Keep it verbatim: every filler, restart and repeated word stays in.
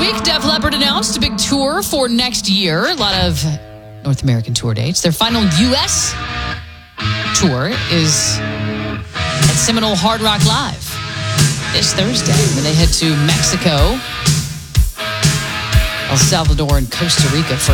week, Def Leppard announced a big tour for next year. A lot of North American tour dates. Their final U S tour is at Seminole Hard Rock Live this Thursday, when they head to Mexico, El Salvador, and Costa Rica for